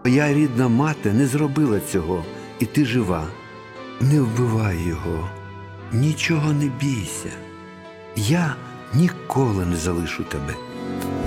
Твоя рідна мати не зробила цього, і ти жива. Не вбивай його, нічого не бійся. Я ніколи не залишу тебе.